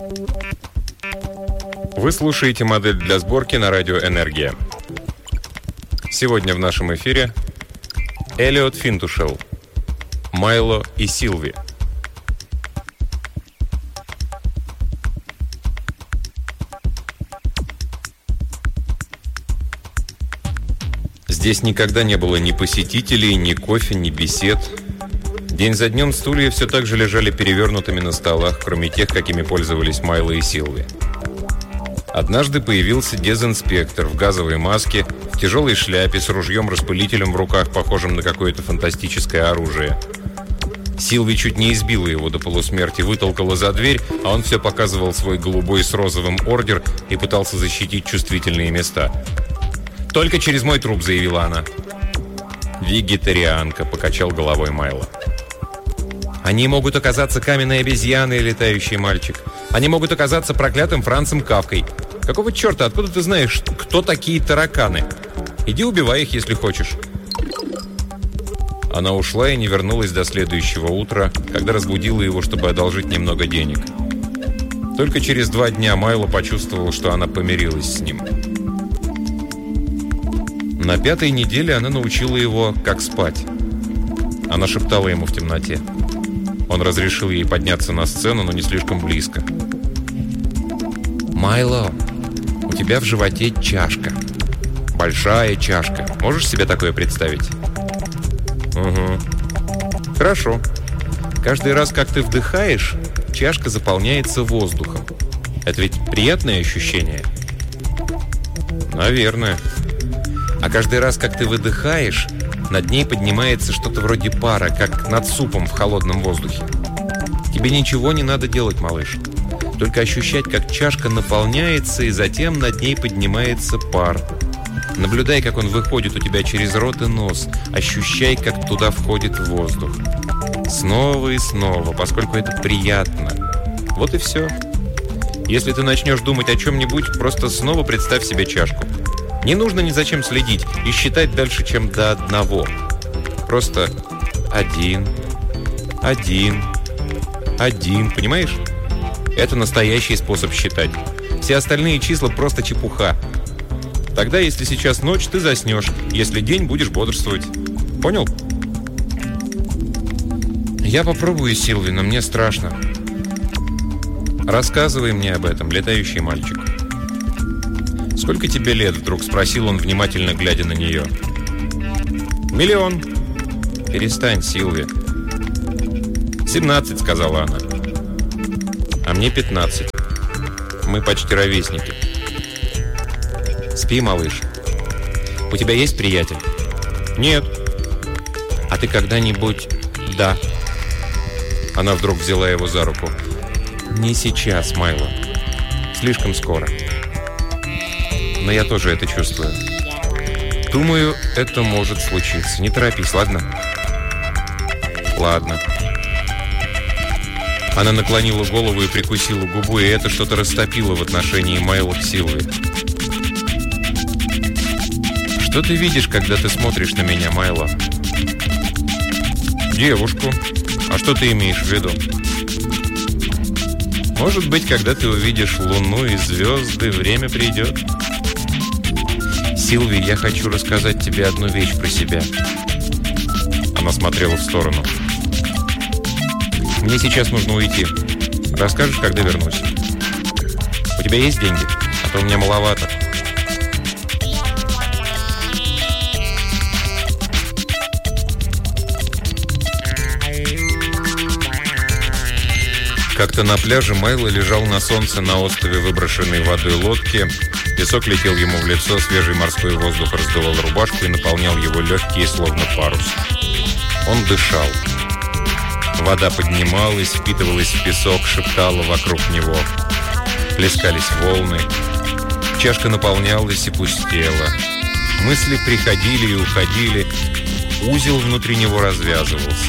Вы слушаете «Модель для сборки» на радио «Энергия». Сегодня в нашем эфире Эллиот Финтушел, Майло и Силви. Здесь никогда не было ни посетителей, ни кофе, ни бесед. День за днем стулья все так же лежали перевернутыми на столах, кроме тех, какими пользовались Майло и Силви. Однажды появился дезинспектор в газовой маске, в тяжелой шляпе, с ружьем-распылителем в руках, похожим на какое-то фантастическое оружие. Силви чуть не избила его до полусмерти, вытолкала за дверь, а он все показывал свой голубой с розовым ордер и пытался защитить чувствительные места. «Только через мой труп», — заявила она. «Вегетарианка», — покачал головой Майло. «Они могут оказаться каменной обезьяной, летающий мальчик. Они могут оказаться проклятым Францем Кафкой. Какого черта, откуда ты знаешь, кто такие тараканы? Иди убивай их, если хочешь». Она ушла и не вернулась до следующего утра, когда разбудила его, чтобы одолжить немного денег. Только через 2 дня Майло почувствовал, что она помирилась с ним. На 5-й неделе она научила его, как спать. Она шептала ему в темноте. Он разрешил ей подняться на сцену, но не слишком близко. «Майло, у тебя в животе чашка. Большая чашка. Можешь себе такое представить?» «Угу. Хорошо. Каждый раз, как ты вдыхаешь, чашка заполняется воздухом. Это ведь приятное ощущение?» «Наверное. А каждый раз, как ты выдыхаешь, над ней поднимается что-то вроде пара, как над супом в холодном воздухе. Тебе ничего не надо делать, малыш. Только ощущать, как чашка наполняется, и затем над ней поднимается пар. Наблюдай, как он выходит у тебя через рот и нос. Ощущай, как туда входит воздух. Снова и снова, поскольку это приятно. Вот и все. Если ты начнешь думать о чем-нибудь, просто снова представь себе чашку. Не нужно ни за чем следить и считать дальше, чем до 1. Просто 1, 1, 1, понимаешь? Это настоящий способ считать. Все остальные числа просто чепуха. Тогда, если сейчас ночь, ты заснешь. Если день, будешь бодрствовать. Понял? Я попробую, Силви, но мне страшно. Рассказывай мне об этом, летающий мальчик. «Сколько тебе лет?» — вдруг спросил он, внимательно глядя на нее. 1 миллион. «Перестань, Силви». 17, сказала она. «А мне 15. Мы почти ровесники». «Спи, малыш. У тебя есть приятель?» «Нет». «А ты когда-нибудь...» «Да». Она вдруг взяла его за руку. «Не сейчас, Майло. Слишком скоро. Но я тоже это чувствую. Думаю, это может случиться. Не торопись, ладно?» «Ладно». Она наклонила голову и прикусила губу, и это что-то растопило в отношении Майло к Силви. «Что ты видишь, когда ты смотришь на меня, Майло?» «Девушку. А что ты имеешь в виду?» «Может быть, когда ты увидишь луну и звезды, время придет». «Силви, я хочу рассказать тебе одну вещь про себя». Она смотрела в сторону. «Мне сейчас нужно уйти. Расскажешь, когда вернусь? У тебя есть деньги? А то у меня маловато». Как-то на пляже Майло лежал на солнце на острове выброшенной водой лодки. Песок летел ему в лицо, свежий морской воздух раздувал рубашку и наполнял его легкие, словно парус. Он дышал. Вода поднималась, впитывалась в песок, шептала вокруг него. Плескались волны. Чашка наполнялась и пустела. Мысли приходили и уходили. Узел внутри него развязывался.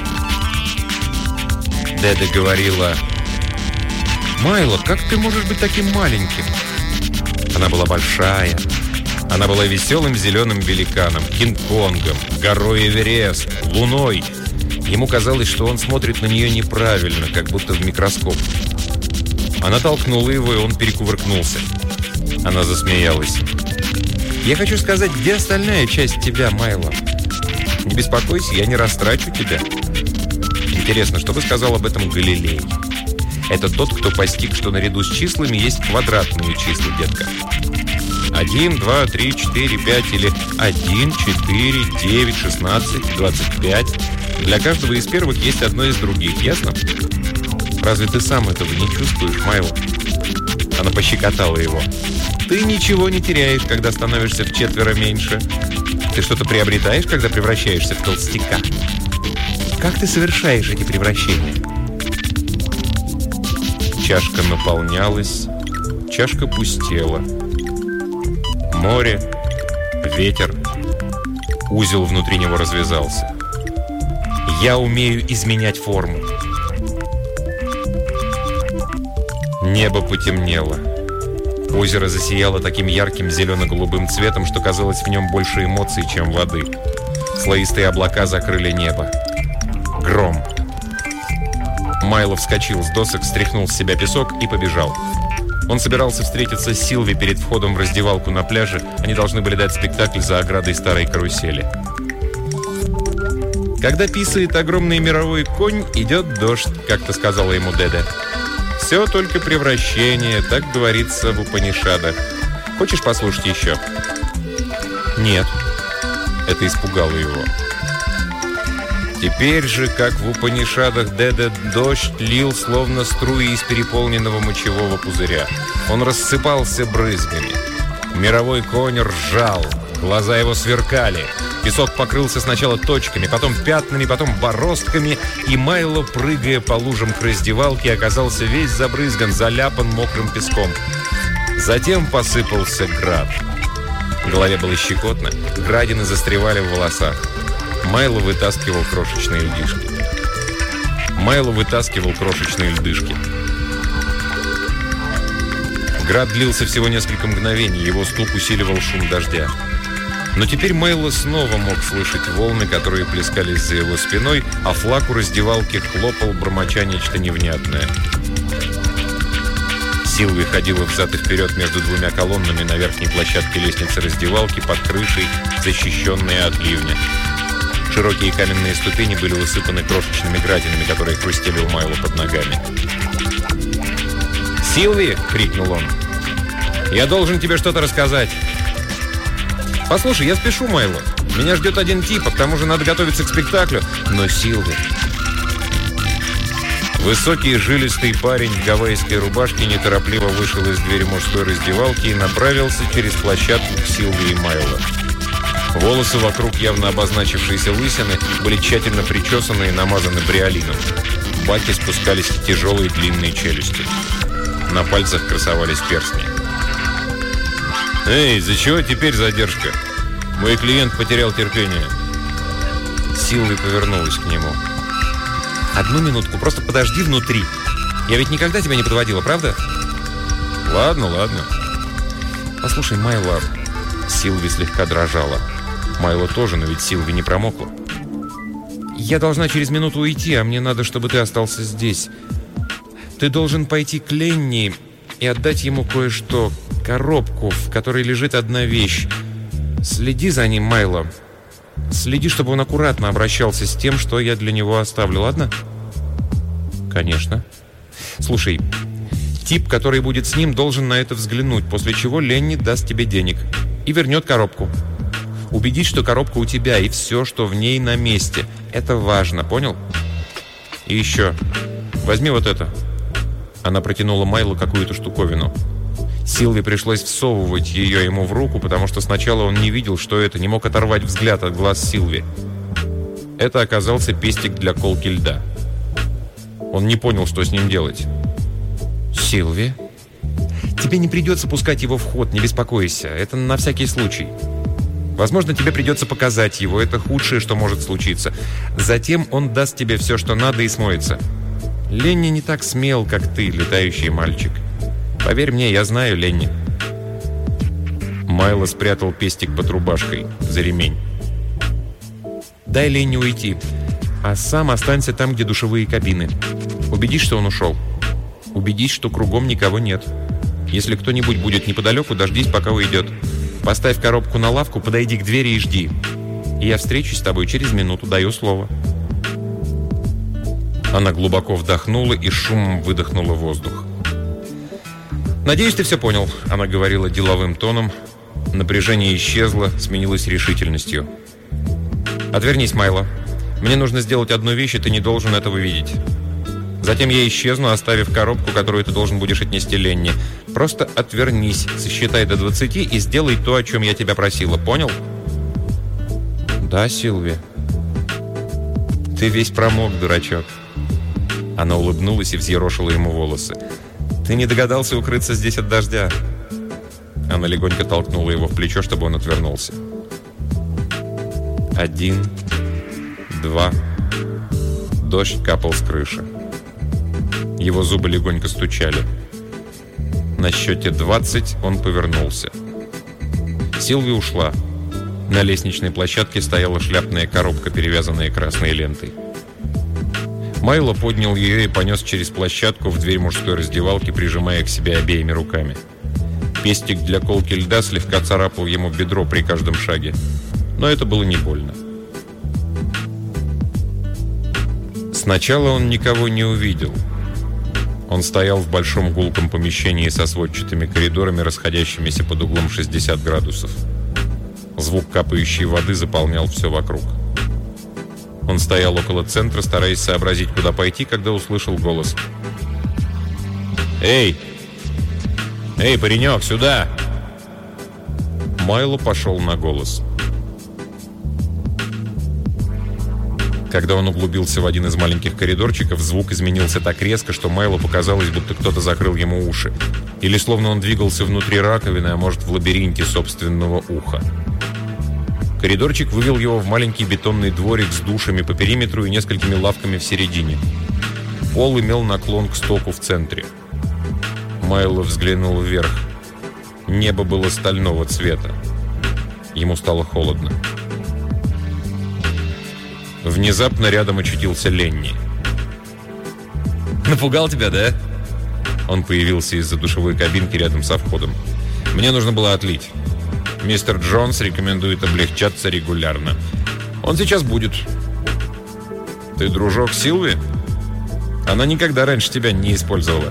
Деда говорила: «Майло, как ты можешь быть таким маленьким?» Она была большая. Она была веселым зеленым великаном, Кинг-Конгом, горой Эверест, луной. Ему казалось, что он смотрит на нее неправильно, как будто в микроскоп. Она толкнула его, и он перекувыркнулся. Она засмеялась. «Я хочу сказать, где остальная часть тебя, Майло? Не беспокойся, я не растрачу тебя». Интересно, что бы сказал об этом Галилей? Это тот, кто постиг, что наряду с числами есть квадратные числа, детка. 1, 2, 3, 4, 5 или 1, 4, 9, 16, 25. Для каждого из первых есть одно из других, ясно? Разве ты сам этого не чувствуешь, Майло? Она пощекотала его. Ты ничего не теряешь, когда становишься вчетверо меньше. Ты что-то приобретаешь, когда превращаешься в толстяка. Как ты совершаешь эти превращения? Чашка наполнялась, чашка пустела. Море, ветер. Узел внутри него развязался. Я умею изменять форму. Небо потемнело. Озеро засияло таким ярким зелено-голубым цветом, что казалось в нем больше эмоций, чем воды. Слоистые облака закрыли небо. Гром. Майло вскочил с досок, стряхнул с себя песок и побежал. Он собирался встретиться с Силви перед входом в раздевалку на пляже. Они должны были дать спектакль за оградой старой карусели. «Когда писает огромный мировой конь, идет дождь», — как-то сказала ему Деде. «Все только превращение», так говорится в Упанишадах. Хочешь послушать еще?» «Нет». Это испугало его. Теперь же, как в Упанишадах, Деде, дождь лил словно струи из переполненного мочевого пузыря. Он рассыпался брызгами. Мировой конь ржал, глаза его сверкали. Песок покрылся сначала точками, потом пятнами, потом бороздками, и Майло, прыгая по лужам к раздевалке, оказался весь забрызган, заляпан мокрым песком. Затем посыпался град. В голове было щекотно, градины застревали в волосах. Майло вытаскивал крошечные льдишки. Град длился всего несколько мгновений, его стук усиливал шум дождя. Но теперь Майло снова мог слышать волны, которые плескались за его спиной, а флаг у раздевалки хлопал, бормоча нечто невнятное. Силви ходила взад и вперед между двумя колоннами на верхней площадке лестницы раздевалки под крышей, защищенной от ливня. Широкие каменные ступени были усыпаны крошечными градинами, которые хрустели у Майло под ногами. «Силви!» — крикнул он. «Я должен тебе что-то рассказать». «Послушай, я спешу, Майло. Меня ждет один тип, а к тому же надо готовиться к спектаклю». «Но Силви...» Высокий жилистый парень в гавайской рубашке неторопливо вышел из двери мужской раздевалки и направился через площадку к Силви и Майло. Волосы вокруг явно обозначившейся лысины были тщательно причесаны и намазаны бриолином. В баке спускались тяжелые длинные челюсти. На пальцах красовались перстни. «Эй, за чего теперь задержка? Мой клиент потерял терпение». Силви повернулась к нему. «Одну минутку, просто подожди внутри. Я ведь никогда тебя не подводила, правда?» «Ладно, ладно». «Послушай, Майло...» Силви слегка дрожала. Майло тоже, но ведь Силви не промокла. «Я должна через минуту уйти, а мне надо, чтобы ты остался здесь. Ты должен пойти к Ленни и отдать ему кое-что, коробку, в которой лежит одна вещь. Следи за ним, Майло. Следи, чтобы он аккуратно обращался с тем, что я для него оставлю, ладно?» «Конечно. Слушай, тип, который будет с ним, должен на это взглянуть, после чего Ленни даст тебе денег и вернет коробку. Убедись, что коробка у тебя и все, что в ней, на месте. Это важно, понял? И еще, возьми вот это». Она протянула Майлу какую-то штуковину. Силви пришлось всовывать ее ему в руку, потому что сначала он не видел, что это, не мог оторвать взгляд от глаз Силви. Это оказался пестик для колки льда. Он не понял, что с ним делать. «Силви? Тебе не придется пускать его в ход, не беспокойся. Это на всякий случай. Возможно, тебе придется показать его. Это худшее, что может случиться. Затем он даст тебе все, что надо, и смоется. Ленни не так смел, как ты, летающий мальчик. Поверь мне, я знаю Ленни». Майло спрятал пестик под рубашкой, за ремень. «Дай Ленни уйти, а сам останься там, где душевые кабины. Убедись, что он ушел». Убедись, что кругом никого нет. Если кто-нибудь будет неподалеку, дождись, пока уйдет. Поставь коробку на лавку, подойди к двери и жди. И я встречусь с тобой через минуту, даю слово». Она глубоко вдохнула и шумом выдохнула воздух. «Надеюсь, ты все понял», — она говорила деловым тоном. Напряжение исчезло, сменилось решительностью. «Отвернись, Майло. Мне нужно сделать одну вещь, и ты не должен этого видеть. Затем я исчезну, оставив коробку, которую ты должен будешь отнести Ленни. Просто отвернись, сосчитай до 20 и сделай то, о чем я тебя просила. Понял?» «Да, Силви». «Ты весь промок, дурачок». Она улыбнулась и взъерошила ему волосы. «Ты не догадался укрыться здесь от дождя?» Она легонько толкнула его в плечо, чтобы он отвернулся. 1, 2. Дождь капал с крыши. Его зубы легонько стучали. На счете 20 он повернулся. Силви ушла. На лестничной площадке стояла шляпная коробка, перевязанная красной лентой. Майло поднял ее и понес через площадку в дверь мужской раздевалки, прижимая к себе обеими руками. Пестик для колки льда слегка царапал ему бедро при каждом шаге. Но это было не больно. Сначала он никого не увидел. Он стоял в большом гулком помещении со сводчатыми коридорами, расходящимися под углом 60 градусов. Звук капающей воды заполнял все вокруг. Он стоял около центра, стараясь сообразить, куда пойти, когда услышал голос. «Эй! Эй, паренек, сюда!» Майло пошел на голос. Когда он углубился в один из маленьких коридорчиков, звук изменился так резко, что Майло показалось, будто кто-то закрыл ему уши. Или словно он двигался внутри раковины, а может, в лабиринте собственного уха. Коридорчик вывел его в маленький бетонный дворик с душами по периметру и несколькими лавками в середине. Пол имел наклон к стоку в центре. Майло взглянул вверх. Небо было стального цвета. Ему стало холодно. Внезапно рядом очутился Ленни. «Напугал тебя, да?» Он появился из-за душевой кабинки рядом со входом. «Мне нужно было отлить. Мистер Джонс рекомендует облегчаться регулярно. Он сейчас будет». «Ты дружок Силви? Она никогда раньше тебя не использовала».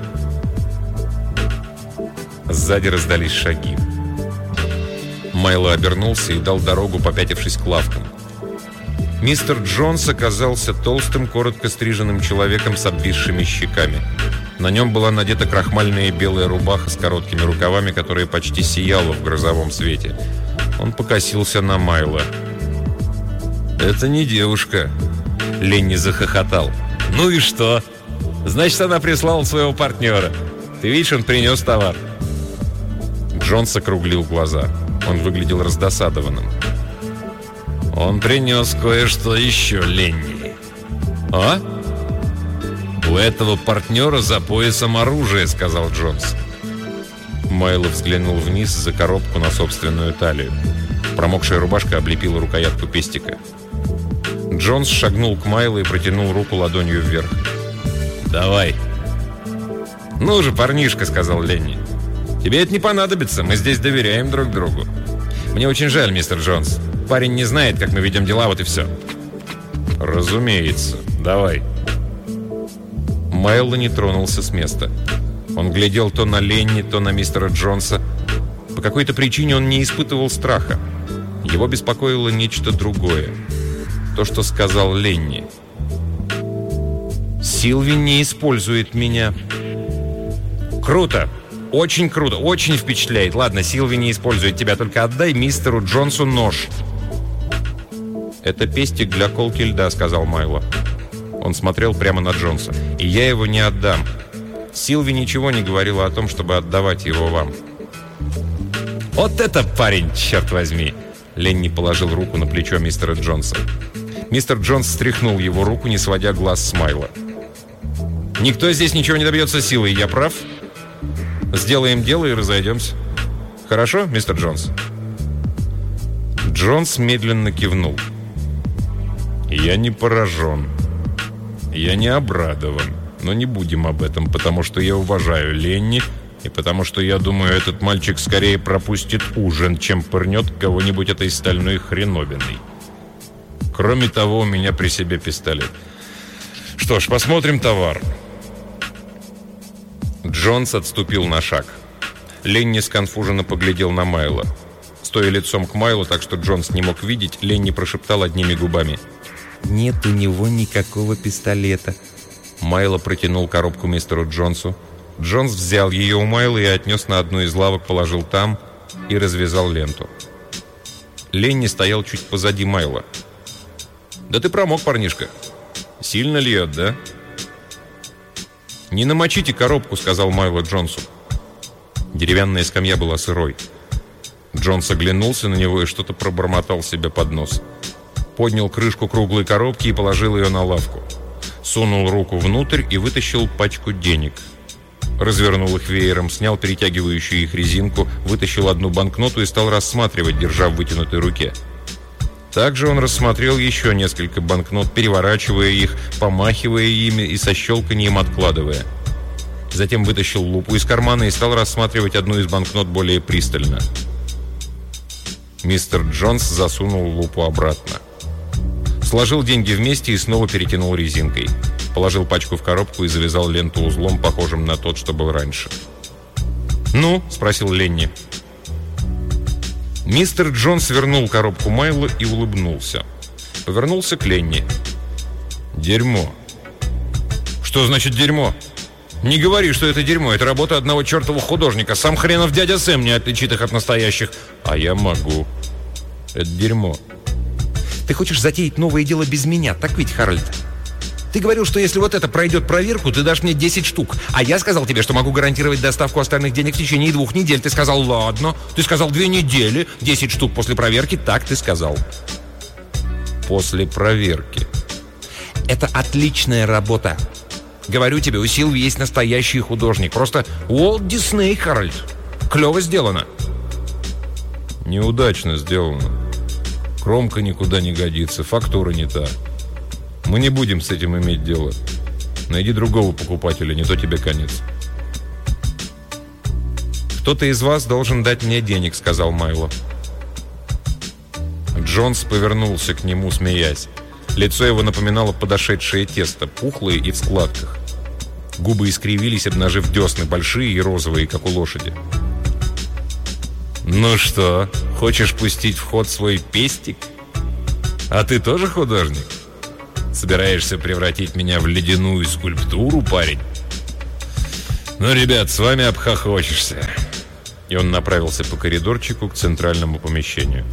Сзади раздались шаги. Майло обернулся и дал дорогу, попятившись к лавкам. Мистер Джонс оказался толстым, коротко стриженным человеком с обвисшими щеками. На нем была надета крахмальная белая рубаха с короткими рукавами, которая почти сияла в грозовом свете. Он покосился на Майло. «Это не девушка», — Ленни захохотал. «Ну и что? Значит, она прислала своего партнера. Ты видишь, он принес товар». Джонс округлил глаза. Он выглядел раздосадованным. «Он принес кое-что еще, Ленни». «А?» «У этого партнера за поясом оружие», — сказал Джонс. Майло взглянул вниз за коробку на собственную талию. Промокшая рубашка облепила рукоятку пестика. Джонс шагнул к Майло и протянул руку ладонью вверх. «Давай». «Ну же, парнишка», — сказал Ленни. «Тебе это не понадобится, мы здесь доверяем друг другу. Мне очень жаль, мистер Джонс. Парень не знает, как мы ведем дела, вот и все». «Разумеется. Давай». Майло не тронулся с места. Он глядел то на Ленни, то на мистера Джонса. По какой-то причине он не испытывал страха. Его беспокоило нечто другое. То, что сказал Ленни. «Силви не использует меня». «Круто! Очень круто! Очень впечатляет! Ладно, Силви не использует тебя, только отдай мистеру Джонсу нож». «Это пестик для колки льда», — сказал Майло. Он смотрел прямо на Джонса. «И я его не отдам. Силви ничего не говорила о том, чтобы отдавать его вам». «Вот это парень, черт возьми!» Ленни положил руку на плечо мистера Джонса. Мистер Джонс стряхнул его руку, не сводя глаз с Майло. «Никто здесь ничего не добьется силой, я прав? Сделаем дело и разойдемся. Хорошо, мистер Джонс?» Джонс медленно кивнул. «Я не поражен. Я не обрадован. Но не будем об этом, потому что я уважаю Ленни, и потому что я думаю, этот мальчик скорее пропустит ужин, чем пырнет кого-нибудь этой стальной хреновиной. Кроме того, у меня при себе пистолет. Что ж, посмотрим товар. Джонс отступил на шаг. Ленни сконфуженно поглядел на Майла. Стоя лицом к Майлу, так что Джонс не мог видеть, Ленни прошептал одними губами: «Нет у него никакого пистолета». Майло протянул коробку мистеру Джонсу. Джонс взял ее у Майла и отнес на одну из лавок, положил там и развязал ленту. Ленни стоял чуть позади Майла. «Да ты промок, парнишка. Сильно льет, да?» «Не намочите коробку», — сказал Майло Джонсу. Деревянная скамья была сырой. Джонс оглянулся на него и что-то пробормотал себе под нос. Поднял крышку круглой коробки и положил ее на лавку. Сунул руку внутрь и вытащил пачку денег. Развернул их веером, снял перетягивающую их резинку, вытащил одну банкноту и стал рассматривать, держа в вытянутой руке. Также он рассмотрел еще несколько банкнот, переворачивая их, помахивая ими и со щелканьем откладывая. Затем вытащил лупу из кармана и стал рассматривать одну из банкнот более пристально. Мистер Джонс засунул лупу обратно. Сложил деньги вместе и снова перетянул резинкой. Положил пачку в коробку и завязал ленту узлом, похожим на тот, что был раньше. «Ну?» – спросил Ленни. Мистер Джонс вернул коробку Майлу и улыбнулся. Повернулся к Ленни. «Дерьмо». «Что значит дерьмо?» «Не говори, что это дерьмо. Это работа одного чертового художника. Сам хренов дядя Сэм не отличит их от настоящих». «А я могу. Это дерьмо». «Ты хочешь затеять новое дело без меня, так ведь, Харальд? Ты говорил, что если вот это пройдет проверку, ты дашь мне 10 штук. А я сказал тебе, что могу гарантировать доставку остальных денег в течение 2 недель. Ты сказал, ладно. Ты сказал 2 недели, 10 штук после проверки. Так ты сказал». «После проверки». «Это отличная работа. Говорю тебе, у Силви есть настоящий художник. Просто Уолт Дисней, Харальд. Клево сделано». «Неудачно сделано. Кромка никуда не годится, фактура не та. Мы не будем с этим иметь дело. Найди другого покупателя, не то тебе конец». «Кто-то из вас должен дать мне денег», — сказал Майло. Джонс повернулся к нему, смеясь. Лицо его напоминало подошедшее тесто, пухлое и в складках. Губы искривились, обнажив десны, большие и розовые, как у лошади. «Ну что, хочешь пустить в ход свой пестик? А ты тоже художник? Собираешься превратить меня в ледяную скульптуру, парень? Ну, ребят, с вами обхохочешься». И он направился по коридорчику к центральному помещению.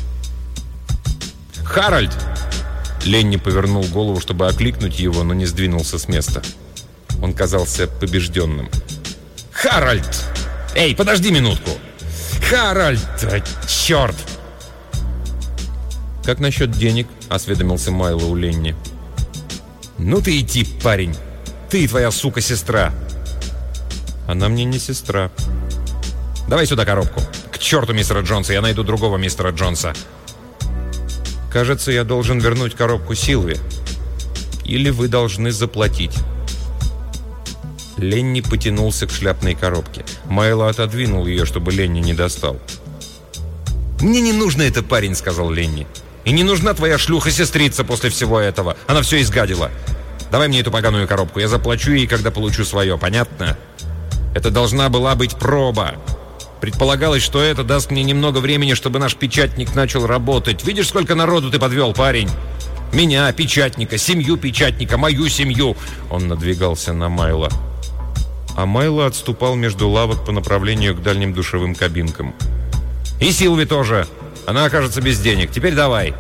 «Харальд!» Ленни повернул голову, чтобы окликнуть его, но не сдвинулся с места. Он казался побежденным. «Харальд! Эй, подожди минутку! Харальд! Черт!» «Как насчет денег?» — осведомился Майло у Ленни. «Ну ты и тип, парень! Ты и твоя сука-сестра!» «Она мне не сестра». «Давай сюда коробку! К черту мистера Джонса! Я найду другого мистера Джонса!» «Кажется, я должен вернуть коробку Силви. Или вы должны заплатить». Ленни потянулся к шляпной коробке. Майло отодвинул ее, чтобы Ленни не достал. «Мне не нужно это, парень», — сказал Ленни. «И не нужна твоя шлюха-сестрица после всего этого. Она все изгадила. Давай мне эту поганую коробку. Я заплачу ей, когда получу свое. Понятно? Это должна была быть проба. Предполагалось, что это даст мне немного времени, чтобы наш печатник начал работать. Видишь, сколько народу ты подвел, парень? Меня, печатника, семью печатника, мою семью». Он надвигался на Майло. А Майло отступал между лавок по направлению к дальним душевым кабинкам. «И Силви тоже. Она окажется без денег. Теперь давай».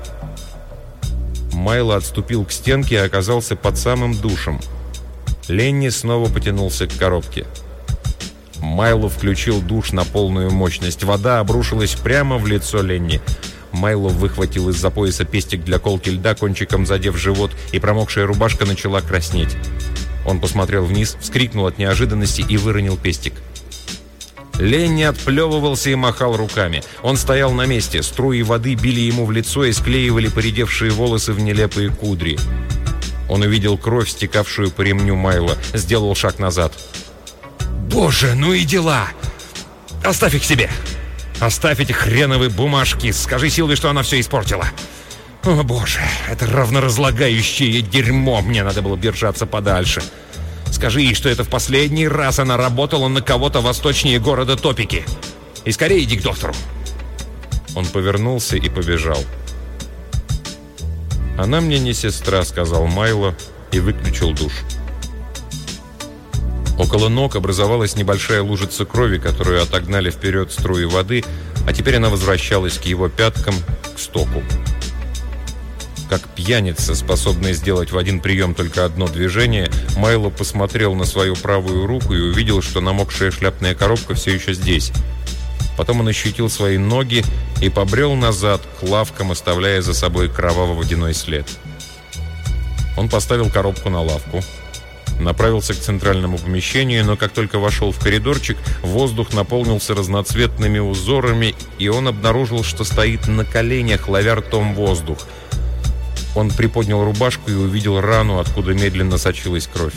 Майло отступил к стенке и оказался под самым душем. Ленни снова потянулся к коробке. Майло включил душ на полную мощность. Вода обрушилась прямо в лицо Ленни. Майло выхватил из-за пояса пестик для колки льда, кончиком задев живот, и промокшая рубашка начала краснеть. Он посмотрел вниз, вскрикнул от неожиданности и выронил пестик. Ленни отплевывался и махал руками. Он стоял на месте. Струи воды били ему в лицо и склеивали поредевшие волосы в нелепые кудри. Он увидел кровь, стекавшую по ремню Майла. Сделал шаг назад. «Боже, ну и дела! Оставь их себе! Оставь эти хреновые бумажки! Скажи Силве, что она все испортила!» «О, боже, это равноразлагающее дерьмо! Мне надо было держаться подальше! Скажи ей, что это в последний раз она работала на кого-то восточнее города Топики! И скорее иди к доктору!» Он повернулся и побежал. «Она мне не сестра», — сказал Майло и выключил душ. Около ног образовалась небольшая лужица крови, которую отогнали вперед струи воды, а теперь она возвращалась к его пяткам, к стоку. Как пьяница, способная сделать в один прием только одно движение, Майло посмотрел на свою правую руку и увидел, что намокшая шляпная коробка все еще здесь. Потом он ощутил свои ноги и побрел назад к лавкам, оставляя за собой кроваво-водяной след. Он поставил коробку на лавку, направился к центральному помещению, но как только вошел в коридорчик, воздух наполнился разноцветными узорами, и он обнаружил, что стоит на коленях, ловя ртом воздух. Он приподнял рубашку и увидел рану, откуда медленно сочилась кровь.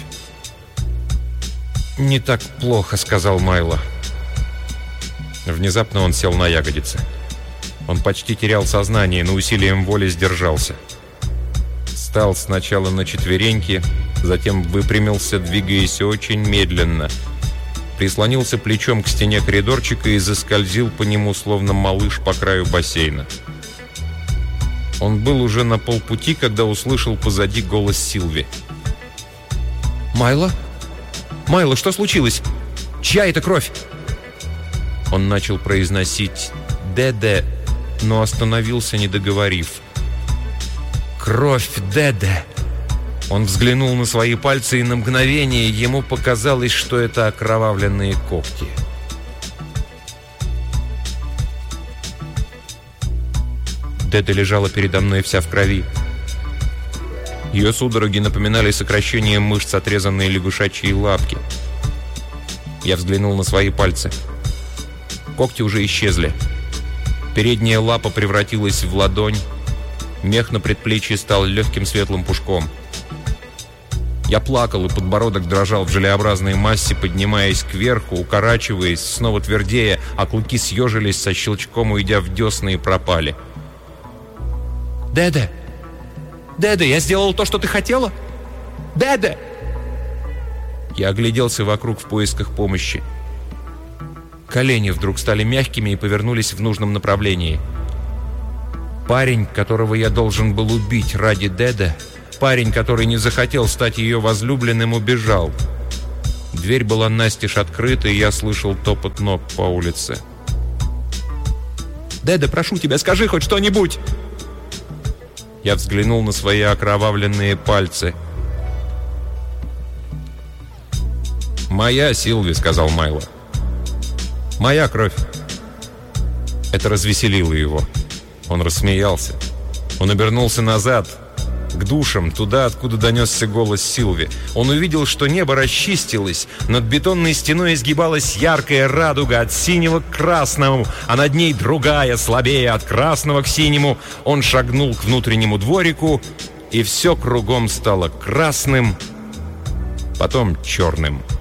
«Не так плохо», — сказал Майло. Внезапно он сел на ягодицы. Он почти терял сознание, но усилием воли сдержался. Встал сначала на четвереньки, затем выпрямился, двигаясь очень медленно. Прислонился плечом к стене коридорчика и заскользил по нему, словно малыш по краю бассейна. Он был уже на полпути, когда услышал позади голос Силви. «Майло? Майло, что случилось? Чья это кровь?» Он начал произносить «Деде», но остановился, не договорив. «Кровь Деде!» Он взглянул на свои пальцы, и на мгновение ему показалось, что это окровавленные когти. Деде лежала передо мной вся в крови. Ее судороги напоминали сокращение мышц отрезанной лягушачьей лапки. Я взглянул на свои пальцы. Когти уже исчезли. Передняя лапа превратилась в ладонь. Мех на предплечье стал легким светлым пушком. Я плакал, и подбородок дрожал в желеобразной массе, поднимаясь кверху, укорачиваясь, снова твердея, а клыки съежились со щелчком, уйдя в десны, и пропали. «Деде! Деде, я сделал то, что ты хотела? Деде!» Я огляделся вокруг в поисках помощи. Колени вдруг стали мягкими и повернулись в нужном направлении. Парень, которого я должен был убить ради Деде, парень, который не захотел стать ее возлюбленным, убежал. Дверь была настежь открыта, и я слышал топот ног по улице. «Деде, прошу тебя, скажи хоть что-нибудь!» Я взглянул на свои окровавленные пальцы. «Моя, Силви», — сказал Майло. «Моя кровь». Это развеселило его. Он рассмеялся. Он обернулся назад, к душам, туда, откуда донесся голос Силви. Он увидел, что небо расчистилось, над бетонной стеной изгибалась яркая радуга от синего к красному, а над ней другая, слабее, от красного к синему. Он шагнул к внутреннему дворику, и все кругом стало красным, потом черным.